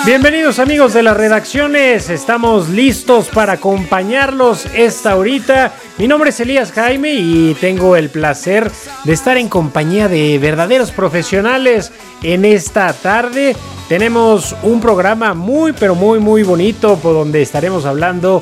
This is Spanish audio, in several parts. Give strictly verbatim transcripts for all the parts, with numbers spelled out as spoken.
Bienvenidos amigos de las redacciones, estamos listos para acompañarlos esta horita. Mi nombre es Elías Jaime y tengo el placer de estar en compañía de verdaderos profesionales en esta tarde. Tenemos un programa muy pero muy muy bonito por donde estaremos hablando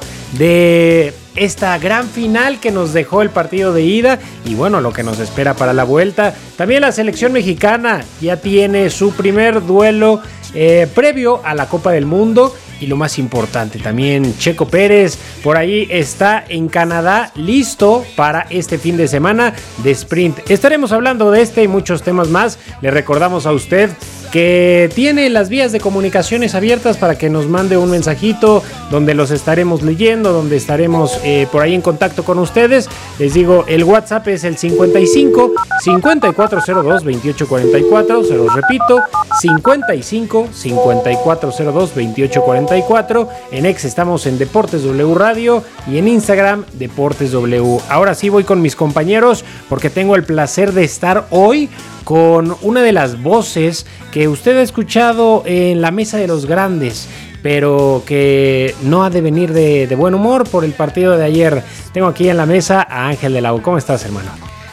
de esta gran final que nos dejó el partido de ida y bueno, lo que nos espera para la vuelta. También la selección mexicana ya tiene su primer duelo eh, previo a la Copa del Mundo. Y lo más importante, también Checo Pérez por ahí está en Canadá listo para este fin de semana de sprint. Estaremos hablando de este y muchos temas más. Le recordamos a usted que tiene las vías de comunicaciones abiertas para que nos mande un mensajito donde los estaremos leyendo, donde estaremos eh, por ahí en contacto con ustedes. Les digo, el WhatsApp es el cincuenta y cinco, cincuenta y cuatro cero dos, veintiocho cuarenta y cuatro. Se los repito, cincuenta y cinco, cincuenta y cuatro cero dos, veintiocho cuarenta y cuatro. En X estamos en Deportes W Radio y en Instagram Deportes W. Ahora sí voy con mis compañeros porque tengo el placer de estar hoy con una de las voces que usted ha escuchado en la mesa de los grandes, pero que no ha de venir de, de buen humor por el partido de ayer. Tengo aquí en la mesa a Ángel de la U. ¿Cómo estás, hermano?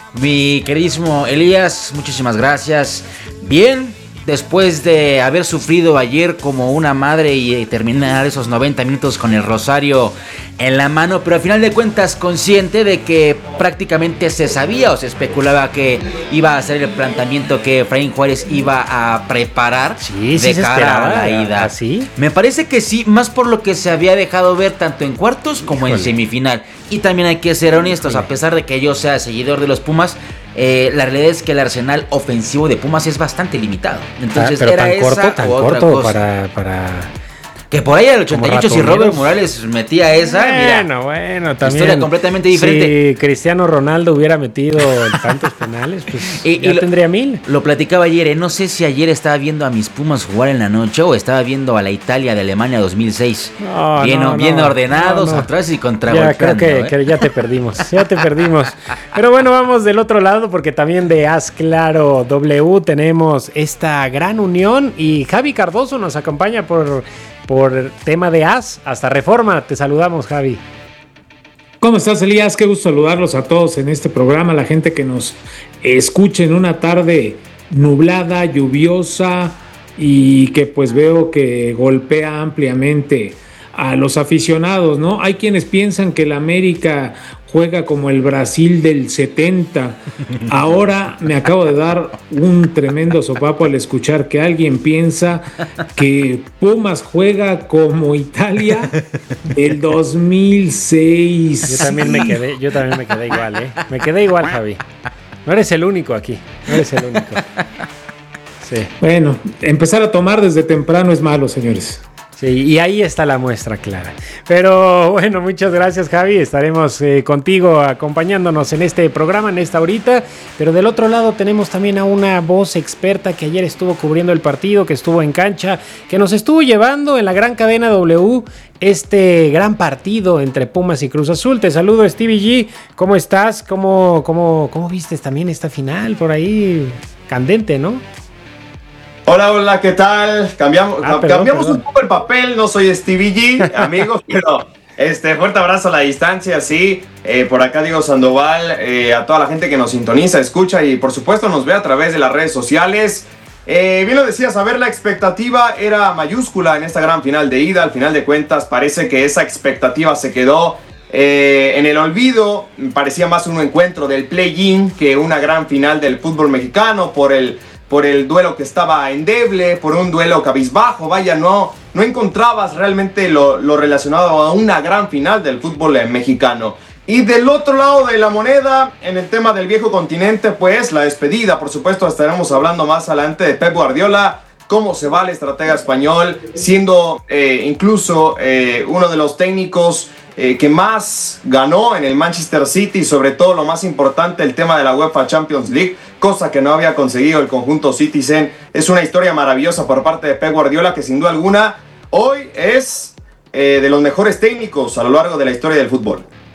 Mi queridísimo Elías, muchísimas gracias. Bien, después de haber sufrido ayer como una madre y terminar esos noventa minutos con el rosario en la mano, pero al final de cuentas consciente de que prácticamente se sabía o se especulaba que iba a ser el planteamiento que Efraín Juárez iba a preparar sí, de sí se cara esperaba, a la ida. ¿Así? Me parece que sí, más por lo que se había dejado ver tanto en cuartos como Híjole. en semifinal. Y también hay que ser honestos, a pesar de que yo sea seguidor de los Pumas, eh, la realidad es que el arsenal ofensivo de Pumas es bastante limitado. Entonces ah, pero era tan esa corto, tan u otra corto cosa. para... para... Que por ahí al ochenta y ocho si Robert Morales metía esa, bueno, mira, bueno, también historia completamente diferente. Si Cristiano Ronaldo hubiera metido tantos penales, pues y, ya y tendría lo, mil. Lo platicaba ayer, eh, no sé si ayer estaba viendo a mis Pumas jugar en la noche o estaba viendo a la Italia de Alemania dos mil seis. No, bien, no, bien no, ordenados, no, no. atrás y contragolpeando. Ya creo que, ¿eh? que ya te perdimos, ya te perdimos. Pero bueno, vamos del otro lado porque también de Haz Claro W tenemos esta gran unión y Javi Cardoso nos acompaña por... por tema de Haz hasta Reforma. Te saludamos, Javi. ¿Cómo estás, Elías? Qué gusto saludarlos a todos en este programa, la gente que nos escucha en una tarde nublada, lluviosa y que pues veo que golpea ampliamente a los aficionados, ¿no? Hay quienes piensan que el América juega como el Brasil del setenta. Ahora me acabo de dar un tremendo sopapo al escuchar que alguien piensa que Pumas juega como Italia del dos mil seis. Yo también me quedé, yo también me quedé igual, ¿eh? Me quedé igual, Javi. No eres el único aquí, no eres el único. Sí. Bueno, empezar a tomar desde temprano es malo, señores. Sí, y ahí está la muestra clara. Pero bueno, muchas gracias, Javi. Estaremos eh, contigo acompañándonos en este programa, en esta horita. Pero del otro lado tenemos también a una voz experta que ayer estuvo cubriendo el partido, que estuvo en cancha, que nos estuvo llevando en la gran cadena W este gran partido entre Pumas y Cruz Azul. Te saludo, Stevie G. ¿Cómo estás? ¿Cómo, cómo, cómo viste también esta final por ahí? Candente, ¿no? Hola, hola, ¿qué tal? Cambiamos, ah, perdón, cambiamos perdón. un poco el papel, no soy Stevie G, amigos, pero este, fuerte abrazo a la distancia, sí, eh, por acá Diego Sandoval, eh, a toda la gente que nos sintoniza, escucha y por supuesto nos ve a través de las redes sociales. Eh, bien lo decías, a ver, la expectativa era mayúscula en esta gran final de ida, al final de cuentas parece que esa expectativa se quedó eh, en el olvido, parecía más un encuentro del play-in que una gran final del fútbol mexicano por el... por el duelo que estaba endeble, por un duelo cabizbajo, vaya, no, no encontrabas realmente lo, lo relacionado a una gran final del fútbol mexicano. Y del otro lado de la moneda, en el tema del viejo continente, pues la despedida, por supuesto, estaremos hablando más adelante de Pep Guardiola, cómo se va el estratega español, siendo eh, incluso eh, uno de los técnicos eh, que más ganó en el Manchester City, y sobre todo lo más importante, el tema de la UEFA Champions League, cosa que no había conseguido el conjunto Citizen. Es una historia maravillosa por parte de Pep Guardiola, que sin duda alguna hoy es eh, de los mejores técnicos a lo largo de la historia del fútbol.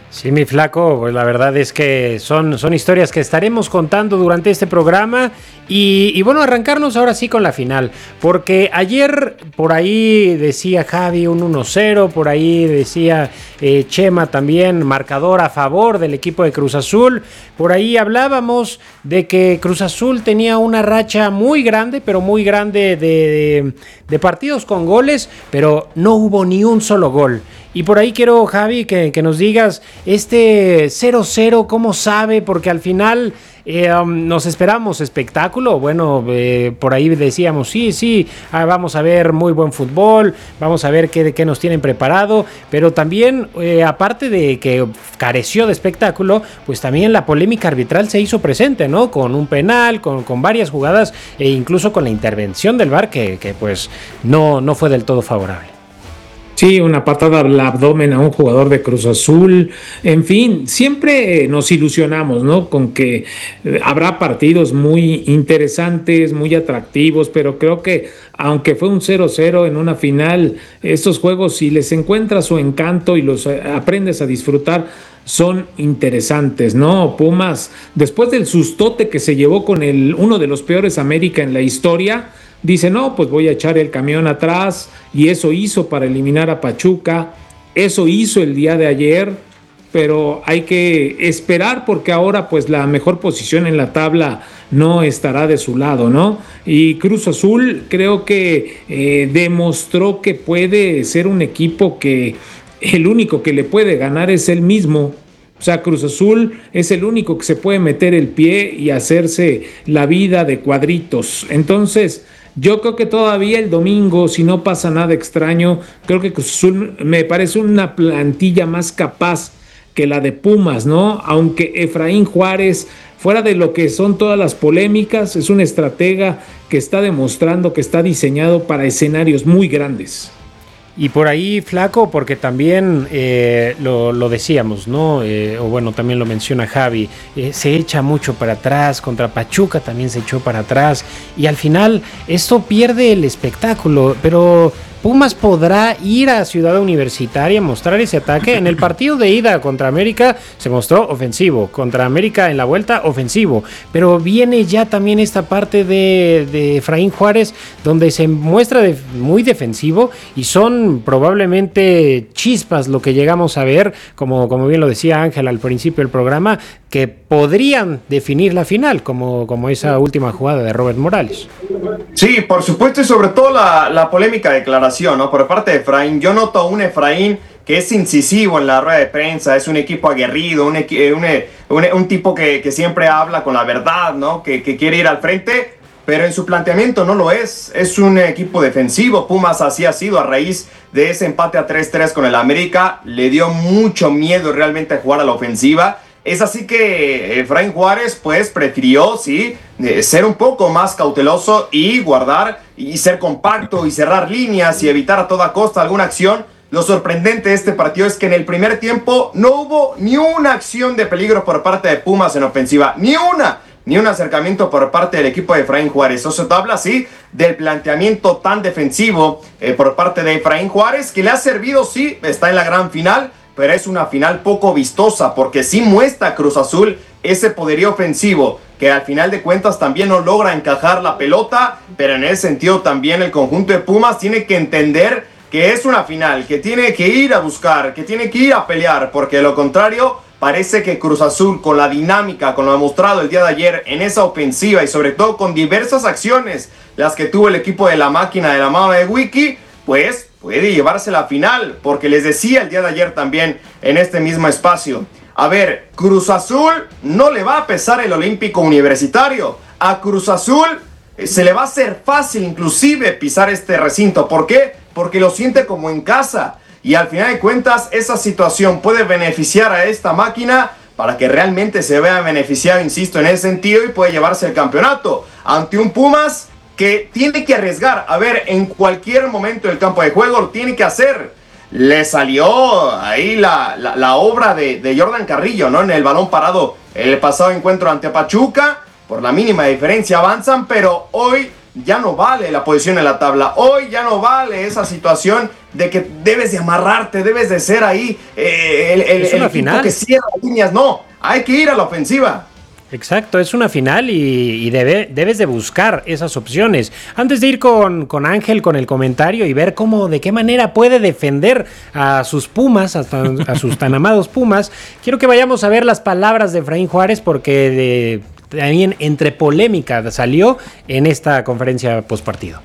Sí, mi flaco, pues la verdad es que son, son historias que estaremos contando durante este programa y, y bueno, arrancarnos ahora sí con la final, porque ayer por ahí decía Javi un uno cero, por ahí decía eh, Chema también marcador a favor del equipo de Cruz Azul, por ahí hablábamos de que Cruz Azul tenía una racha muy grande, pero muy grande de, de, de partidos con goles, pero no hubo ni un solo gol. Y por ahí quiero, Javi, que, que nos digas este cero cero, ¿cómo sabe? Porque al final eh, um, nos esperamos espectáculo. Bueno, eh, por ahí decíamos, sí, sí, ah, vamos a ver muy buen fútbol, vamos a ver qué, qué nos tienen preparado. Pero también, eh, aparte de que careció de espectáculo, pues también la polémica arbitral se hizo presente, ¿no? Con un penal, con, con varias jugadas e incluso con la intervención del V A R que, que pues no, no fue del todo favorable. Sí, una patada al abdomen a un jugador de Cruz Azul. En fin, siempre nos ilusionamos, ¿no? Con que habrá partidos muy interesantes, muy atractivos, pero creo que aunque fue un cero cero en una final, estos juegos, si les encuentras su encanto y los aprendes a disfrutar, son interesantes, ¿no? Pumas, después del sustote que se llevó con el uno de los peores América en la historia, dice, no, pues voy a echar el camión atrás, y eso hizo para eliminar a Pachuca, eso hizo el día de ayer, pero hay que esperar porque ahora pues la mejor posición en la tabla no estará de su lado, ¿no? Y Cruz Azul creo que eh, demostró que puede ser un equipo que el único que le puede ganar es él mismo. O sea, Cruz Azul es el único que se puede meter el pie y hacerse la vida de cuadritos. Entonces, yo creo que todavía el domingo, si no pasa nada extraño, creo que Cruz Azul me parece una plantilla más capaz que la de Pumas, ¿no? Aunque Efraín Juárez, fuera de lo que son todas las polémicas, es un estratega que está demostrando que está diseñado para escenarios muy grandes. Y por ahí, flaco, porque también eh, lo, lo decíamos, ¿no? Eh, o bueno, también lo menciona Javi, eh, se echa mucho para atrás, contra Pachuca también se echó para atrás, y al final esto pierde el espectáculo, pero Pumas podrá ir a Ciudad Universitaria a mostrar ese ataque. En el partido de ida contra América se mostró ofensivo, contra América en la vuelta ofensivo, pero viene ya también esta parte de, de Efraín Juárez donde se muestra de, muy defensivo, y son probablemente chispas lo que llegamos a ver, como, como bien lo decía Ángel al principio del programa, que podrían definir la final, como, como esa última jugada de Robert Morales. Sí, por supuesto, y sobre todo la, la polémica declaración, ¿no? Por parte de Efraín. Yo noto a un Efraín que es incisivo en la rueda de prensa, es un equipo aguerrido, un, un, un, un tipo que, que siempre habla con la verdad, ¿no? Que, que quiere ir al frente, pero en su planteamiento no lo es. Es un equipo defensivo. Pumas así ha sido a raíz de ese empate a tres tres con el América. Le dio mucho miedo realmente a jugar a la ofensiva. Es así que Efraín Juárez pues prefirió, sí, ser un poco más cauteloso y guardar y ser compacto y cerrar líneas y evitar a toda costa alguna acción. Lo sorprendente de este partido es que en el primer tiempo no hubo ni una acción de peligro por parte de Pumas en ofensiva, ni una, ni un acercamiento por parte del equipo de Efraín Juárez. Eso te habla, sí, del planteamiento tan defensivo eh, por parte de Efraín Juárez, que le ha servido, sí, está en la gran final, pero es una final poco vistosa, porque sí muestra Cruz Azul ese poderío ofensivo, que al final de cuentas también no logra encajar la pelota, pero en ese sentido también el conjunto de Pumas tiene que entender que es una final, que tiene que ir a buscar, que tiene que ir a pelear, porque de lo contrario parece que Cruz Azul, con la dinámica, con lo demostrado el día de ayer en esa ofensiva y sobre todo con diversas acciones, las que tuvo el equipo de la máquina de la mano de Wiki, pues puede llevarse la final, porque les decía el día de ayer también en este mismo espacio, a ver, Cruz Azul no le va a pesar el Olímpico Universitario, a Cruz Azul se le va a hacer fácil inclusive pisar este recinto. ¿Por qué? Porque lo siente como en casa, y al final de cuentas esa situación puede beneficiar a esta máquina para que realmente se vea beneficiado, insisto, en ese sentido, y puede llevarse el campeonato ante un Pumas que tiene que arriesgar. A ver, en cualquier momento del campo de juego lo tiene que hacer. Le salió ahí la, la, la obra de, de Jordan Carrillo, ¿no? En el balón parado, el pasado encuentro ante Pachuca, por la mínima diferencia avanzan, pero hoy ya no vale la posición en la tabla. Hoy ya no vale esa situación de que debes de amarrarte, debes de ser ahí eh, el, el, es una el equipo final que cierra líneas. No, hay que ir a la ofensiva. Exacto, es una final y, y debe, debes de buscar esas opciones. Antes de ir con, con Ángel, con el comentario y ver cómo, de qué manera puede defender a sus Pumas, a, a sus tan amados Pumas, quiero que vayamos a ver las palabras de Efraín Juárez porque de, también entre polémica salió en esta conferencia postpartido.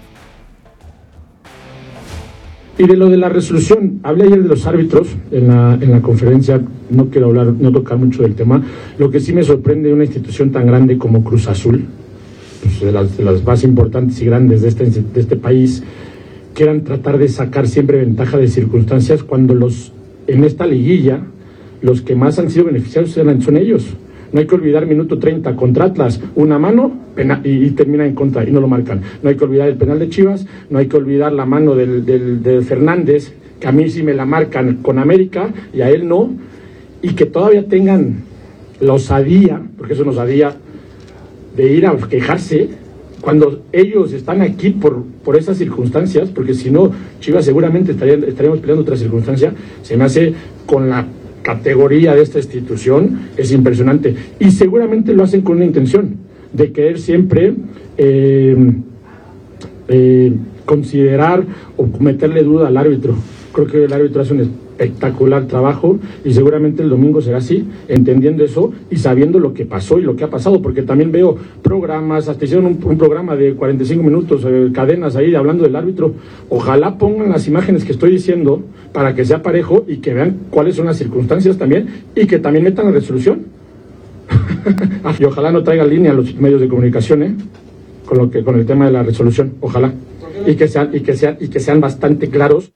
Y de lo de la resolución, hablé ayer de los árbitros en la, en la conferencia, no quiero hablar, no tocar mucho del tema. Lo que sí me sorprende de una institución tan grande como Cruz Azul, pues de, las, de las más importantes y grandes de este, de este país, quieran tratar de sacar siempre ventaja de circunstancias cuando los en esta liguilla los que más han sido beneficiados son ellos. No hay que olvidar minuto treinta contra Atlas, una mano pena, y, y termina en contra y no lo marcan. No hay que olvidar el penal de Chivas, no hay que olvidar la mano del, del, de Fernández, que a mí sí me la marcan con América y a él no, y que todavía tengan la osadía, porque eso es una osadía, de ir a quejarse cuando ellos están aquí por, por esas circunstancias, porque si no, Chivas seguramente estaría, estaríamos peleando otra circunstancia. Se me hace con la categoría de esta institución, es impresionante, y seguramente lo hacen con una intención de querer siempre eh, eh, considerar o meterle duda al árbitro. Creo que el árbitro hace un espectacular trabajo y seguramente el domingo será así, entendiendo eso y sabiendo lo que pasó y lo que ha pasado, porque también veo programas, hasta hicieron un, un programa de cuarenta y cinco minutos, eh, cadenas ahí hablando del árbitro. Ojalá pongan las imágenes que estoy diciendo para que sea parejo y que vean cuáles son las circunstancias también y que también metan la resolución. Y ojalá no traigan línea a los medios de comunicación, ¿eh? con lo que con el tema de la resolución, ojalá, y que sean y que sean y que sean bastante claros.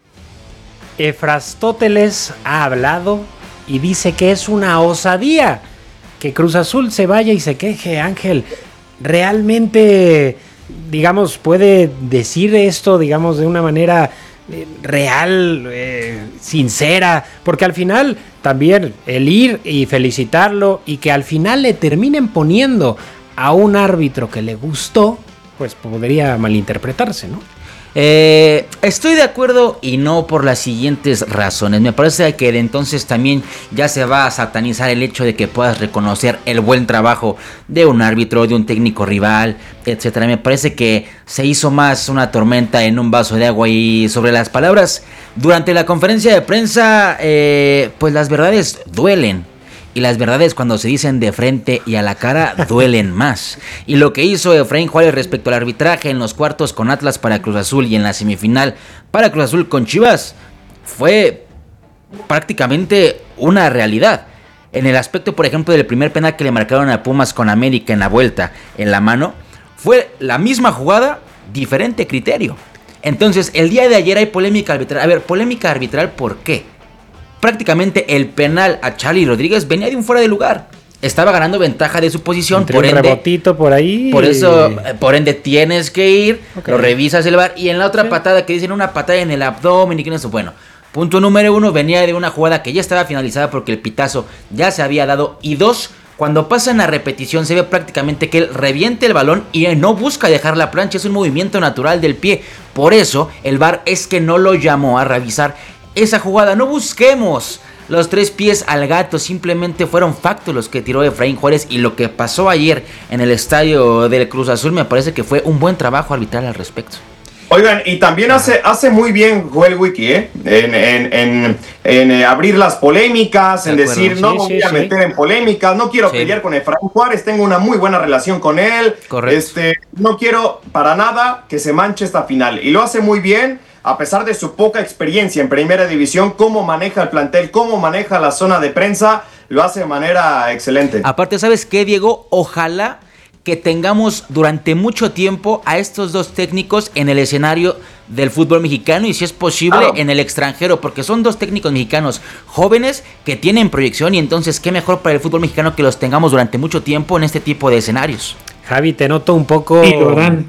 Efrastóteles ha hablado y dice que es una osadía que Cruz Azul se vaya y se queje. Ángel, realmente, digamos, puede decir esto, digamos, de una manera eh, real, eh, sincera, porque al final también el ir y felicitarlo y que al final le terminen poniendo a un árbitro que le gustó, pues podría malinterpretarse, ¿no? Eh, estoy de acuerdo y no por las siguientes razones. Me parece que de entonces también ya se va a satanizar el hecho de que puedas reconocer el buen trabajo de un árbitro, de un técnico rival, etcétera. Me parece que se hizo más una tormenta en un vaso de agua. Y sobre las palabras durante la conferencia de prensa, eh, pues las verdades duelen. Y las verdades cuando se dicen de frente y a la cara duelen más. Y lo que hizo Efraín Juárez respecto al arbitraje en los cuartos con Atlas para Cruz Azul y en la semifinal para Cruz Azul con Chivas fue prácticamente una realidad. En el aspecto, por ejemplo, del primer penal que le marcaron a Pumas con América en la vuelta en la mano, fue la misma jugada, diferente criterio. Entonces, el día de ayer hay polémica arbitral. A ver, polémica arbitral, ¿por qué? Prácticamente el penal a Charly Rodríguez venía de un fuera de lugar. Estaba ganando ventaja de su posición. Entre por un ende, rebotito por ahí. Por eso, por ende, tienes que ir, okay. Lo revisas el V A R. Y en la otra sí. patada que dicen una patada en el abdomen y que eso, bueno. Punto número uno, venía de una jugada que ya estaba finalizada porque el pitazo ya se había dado. Y dos, cuando pasan a repetición se ve prácticamente que él reviente el balón y no busca dejar la plancha. Es un movimiento natural del pie. Por eso, el V A R es que no lo llamó a revisar esa jugada. No busquemos los tres pies al gato, simplemente fueron factos los que tiró Efraín Juárez. Y lo que pasó ayer en el estadio del Cruz Azul me parece que fue un buen trabajo arbitral al respecto. Oigan, y también hace, hace muy bien Joel Wiki, ¿eh? En, en, en, en eh, abrir las polémicas, en decir, no sí, me voy sí, a sí. meter en polémicas, no quiero Sí. pelear con Efraín Juárez, tengo una muy buena relación con él. Correcto. Este, no quiero para nada que se manche esta final. Y lo hace muy bien, a pesar de su poca experiencia en Primera División, cómo maneja el plantel, cómo maneja la zona de prensa, lo hace de manera excelente. Aparte, ¿sabes qué, Diego? Ojalá que tengamos durante mucho tiempo a estos dos técnicos en el escenario del fútbol mexicano y si es posible Claro. en el extranjero, porque son dos técnicos mexicanos jóvenes que tienen proyección y entonces qué mejor para el fútbol mexicano que los tengamos durante mucho tiempo en este tipo de escenarios. Javi, te noto un poco Y lo harán.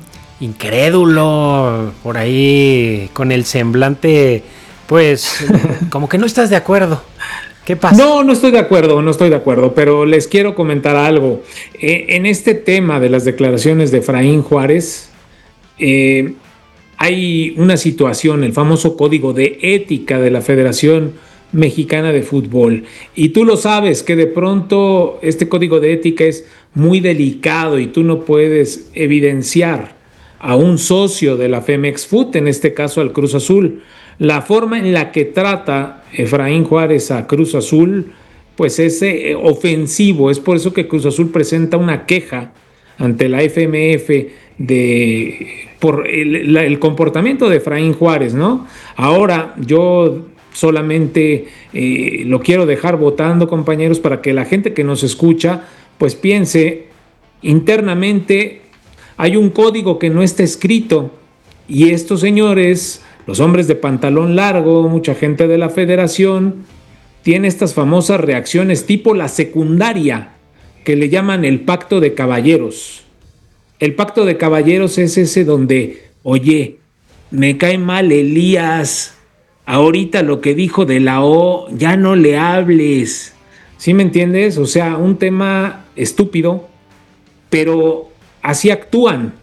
incrédulo por ahí con el semblante, pues como que no estás de acuerdo. ¿Qué pasa? No, no estoy de acuerdo, no estoy de acuerdo, pero les quiero comentar algo. Eh, en este tema de las declaraciones de Efraín Juárez, eh, hay una situación, el famoso código de ética de la Federación Mexicana de Fútbol, y tú lo sabes que de pronto este código de ética es muy delicado y tú no puedes evidenciar a un socio de la Femex Foot, en este caso al Cruz Azul. La forma en la que trata Efraín Juárez a Cruz Azul, pues es eh, ofensivo. Es por eso que Cruz Azul presenta una queja ante la F M F de, por el, la, el comportamiento de Efraín Juárez, ¿no? Ahora yo solamente eh, lo quiero dejar votando, compañeros, para que la gente que nos escucha pues piense internamente. Hay un código que no está escrito y estos señores, los hombres de pantalón largo, mucha gente de la federación, tiene estas famosas reacciones tipo la secundaria, que le llaman el pacto de caballeros. El pacto de caballeros es ese donde, oye, me cae mal Elías, ahorita lo que dijo de la O, ya no le hables. ¿Sí me entiendes? O sea, un tema estúpido, pero así actúan.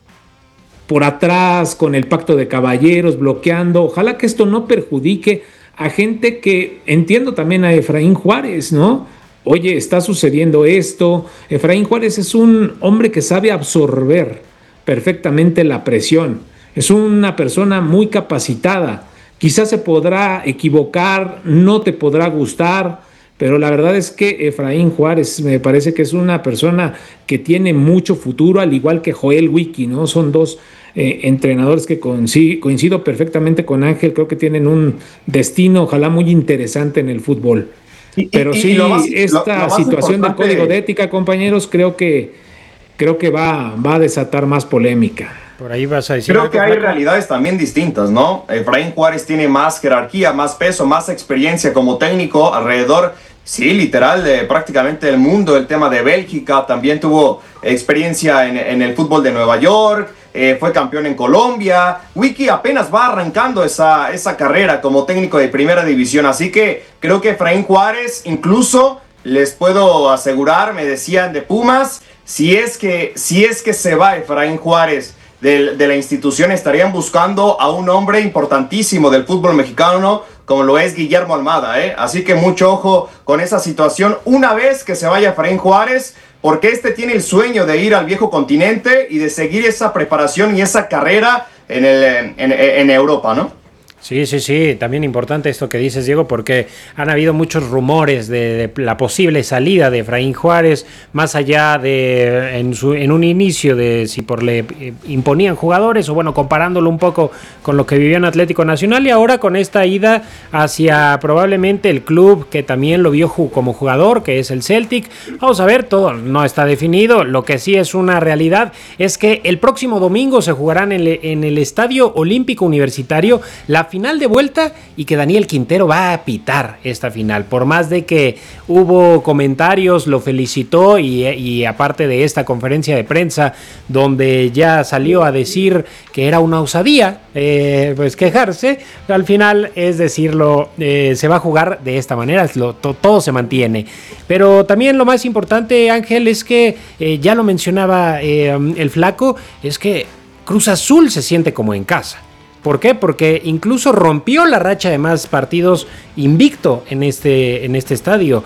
Por atrás, con el pacto de caballeros, bloqueando. Ojalá que esto no perjudique a gente que, entiendo también a Efraín Juárez, ¿no? Oye, está sucediendo esto. Efraín Juárez es un hombre que sabe absorber perfectamente la presión. Es una persona muy capacitada. Quizás se podrá equivocar, no te podrá gustar, pero la verdad es que Efraín Juárez me parece que es una persona que tiene mucho futuro, al igual que Joel Wiki, ¿no? Son dos eh, entrenadores que coincido, coincido perfectamente con Ángel, creo que tienen un destino ojalá muy interesante en el fútbol. Pero y, y, sí, y más, esta lo, lo situación del código de ética, compañeros, creo que, creo que va, va a desatar más polémica. Por ahí vas a decir. Creo que hay realidades también distintas, ¿no? Efraín Juárez tiene más jerarquía, más peso, más experiencia como técnico alrededor, sí, literal, de prácticamente del mundo. El tema de Bélgica, también tuvo experiencia en, en el fútbol de Nueva York, eh, fue campeón en Colombia. Wiki apenas va arrancando esa, esa carrera como técnico de primera división, así que creo que Efraín Juárez, incluso les puedo asegurar, me decían de Pumas, si es que, si es que se va Efraín Juárez De, de la institución, estarían buscando a un hombre importantísimo del fútbol mexicano como lo es Guillermo Almada, ¿eh? Así que mucho ojo con esa situación una vez que se vaya Efraín Juárez, porque este tiene el sueño de ir al viejo continente y de seguir esa preparación y esa carrera en, el, en, en Europa, ¿no? Sí, sí, sí, también importante esto que dices, Diego, porque han habido muchos rumores de, de la posible salida de Efraín Juárez, más allá de en, su, en un inicio de si por le eh, imponían jugadores, o bueno, comparándolo un poco con lo que vivió en Atlético Nacional, y ahora con esta ida hacia probablemente el club que también lo vio ju- como jugador, que es el Celtic. Vamos a ver, todo no está definido. Lo que sí es una realidad es que el próximo domingo se jugarán en el, en el Estadio Olímpico Universitario la final de vuelta, y que Daniel Quintero va a pitar esta final, por más de que hubo comentarios, lo felicitó, y, y aparte de esta conferencia de prensa donde ya salió a decir que era una osadía eh, pues quejarse, al final es decirlo, eh, se va a jugar de esta manera, lo, to, todo se mantiene. Pero también lo más importante, Ángel, es que eh, ya lo mencionaba eh, el Flaco, es que Cruz Azul se siente como en casa. ¿Por qué? Porque incluso rompió la racha de más partidos invicto en este, en este estadio.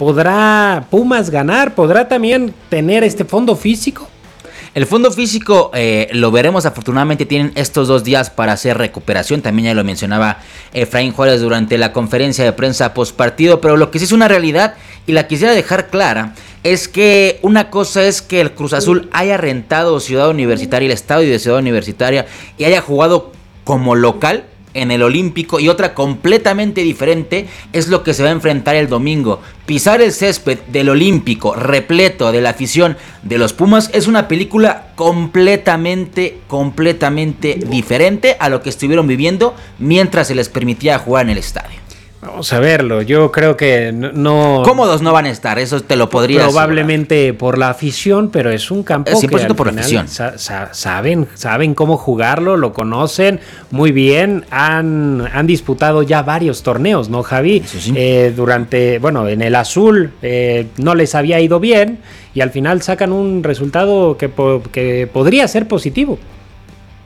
¿Podrá Pumas ganar? ¿Podrá también tener este fondo físico? El fondo físico eh, lo veremos. Afortunadamente tienen estos dos días para hacer recuperación. También ya lo mencionaba Efraín Juárez durante la conferencia de prensa post partido. Pero lo que sí es una realidad, y la quisiera dejar clara, es que una cosa es que el Cruz Azul haya rentado Ciudad Universitaria, el estadio de Ciudad Universitaria, y haya jugado como local en el Olímpico, y otra completamente diferente es lo que se va a enfrentar el domingo. Pisar el césped del Olímpico repleto de la afición de los Pumas es una película completamente, completamente diferente a lo que estuvieron viviendo mientras se les permitía jugar en el estadio. Vamos a verlo, yo creo que no... Cómodos no van a estar, eso te lo podría Probablemente asegurar. Por la afición, pero es un campo es cien por ciento que por al la final afición. Sa- sa- saben, saben cómo jugarlo, lo conocen muy bien, han, han disputado ya varios torneos, ¿no, Javi? Eso sí. Eh, durante, bueno, en el azul eh, no les había ido bien, y al final sacan un resultado que, po- que podría ser positivo.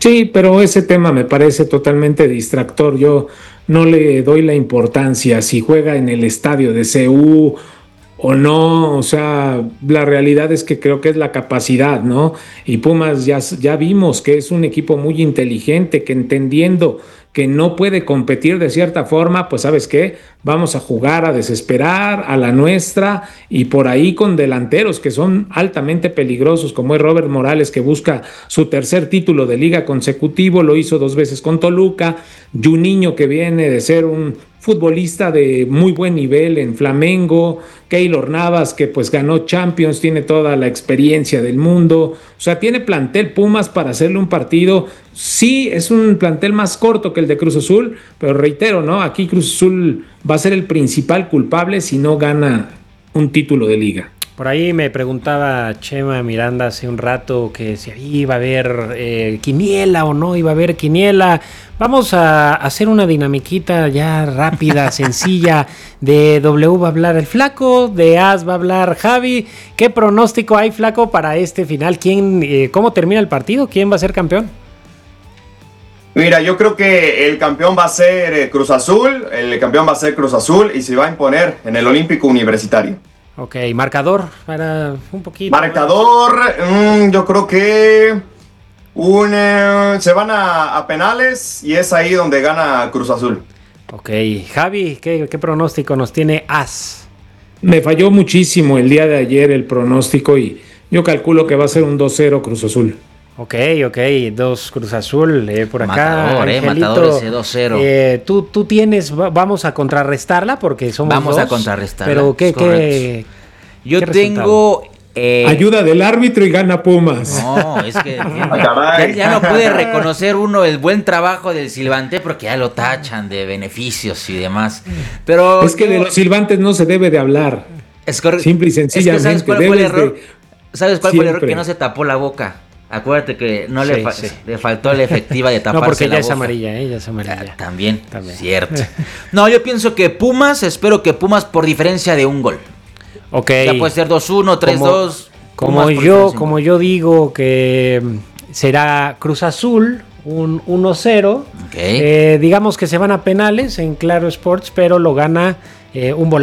Sí, pero ese tema me parece totalmente distractor. Yo no le doy la importancia si juega en el estadio de C U o no. O sea, la realidad es que creo que es la capacidad, ¿no? Y Pumas ya, ya vimos que es un equipo muy inteligente, que entendiendo que no puede competir de cierta forma, pues ¿sabes qué? Vamos a jugar a desesperar, a la nuestra, y por ahí con delanteros que son altamente peligrosos, como es Robert Morales, que busca su tercer título de liga consecutivo, lo hizo dos veces con Toluca, Juninho, que viene de ser un futbolista de muy buen nivel en Flamengo, Keylor Navas, que pues ganó Champions, tiene toda la experiencia del mundo, o sea, tiene plantel Pumas para hacerle un partido. Sí, es un plantel más corto que el de Cruz Azul, pero reitero, ¿no? Aquí Cruz Azul va a ser el principal culpable si no gana un título de liga. Por ahí me preguntaba Chema Miranda hace un rato que si iba a haber eh, quiniela o no iba a haber quiniela. Vamos a hacer una dinamiquita ya rápida, sencilla. De W va a hablar el Flaco, de As va a hablar Javi. ¿Qué pronóstico hay, Flaco, para este final? ¿Quién, eh, cómo termina el partido? ¿Quién va a ser campeón? Mira, yo creo que el campeón va a ser Cruz Azul, el campeón va a ser Cruz Azul y se va a imponer en el Olímpico Universitario. Ok, marcador para un poquito. Marcador, mmm, yo creo que un, eh, se van a, a penales y es ahí donde gana Cruz Azul. Ok, Javi, ¿qué, qué pronóstico nos tiene As? Me falló muchísimo el día de ayer el pronóstico y yo calculo que va a ser un dos cero Cruz Azul. Ok, ok, dos Cruz Azul, eh, por acá. Matador, eh, matador ese dos cero. Eh, tú, tú tienes, vamos a contrarrestarla porque somos Vamos dos. a contrarrestarla. Pero ¿qué, qué, Yo qué tengo... Eh, Ayuda del árbitro y gana Pumas. No, es que ya, ya no puede reconocer uno el buen trabajo del silbante porque ya lo tachan de beneficios y demás. Pero es que yo, de los silbantes no se debe de hablar. Es correcto. Simple y sencillamente. Es que ¿sabes cuál fue el error? De... ¿Sabes cuál Siempre. fue el error? Que no se tapó la boca. Acuérdate que no sí, le, fa- sí. le faltó la efectiva de taparse la boca. No, porque ya es amarilla, ¿eh? Ya es amarilla. Ah, también, también, cierto. No, yo pienso que Pumas, espero que Pumas por diferencia de un gol. Ok. Ya puede ser dos uno, tres dos. Como, como yo, como yo digo que será Cruz Azul, un uno cero. Okay. Eh, digamos que se van a penales en Claro Sports, pero lo gana eh, un volante.